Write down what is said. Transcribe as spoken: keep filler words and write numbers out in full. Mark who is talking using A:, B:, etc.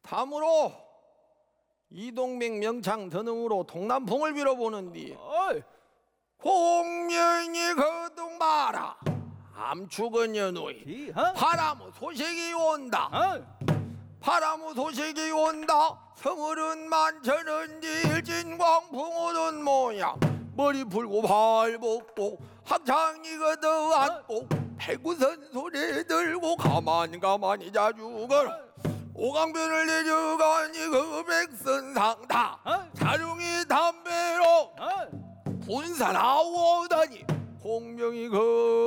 A: 다음으로 이동맥 명창 전음으로 동남풍을 빌어보는디
B: 어이.
A: 공명이 거동마라 암축은 연우이
B: 기하.
A: 바람 소식이 온다
B: 어이.
A: 바람 소식이 온다 성을은 만천은 일진광풍 오는 모양 머리 풀고 발벗고 학창이 걷어 앉고 배구선 소리 들고 가만 가만히 자주걸 오강변을 내려가니 그 백선상다 자룡이 담배로
B: 어이.
A: 군사 나오다니 공명이 그